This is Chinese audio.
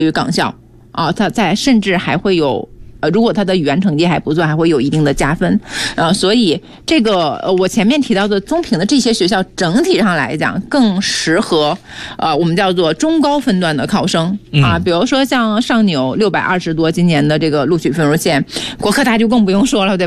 于港校啊，它甚至还会有。如果他的语言成绩还不错，还会有一定的加分，所以这个我前面提到的综评的这些学校，整体上来讲更适合我们叫做中高分段的考生啊，比如说像上纽620多今年的这个录取分数线，国科大就更不用说了，对吧？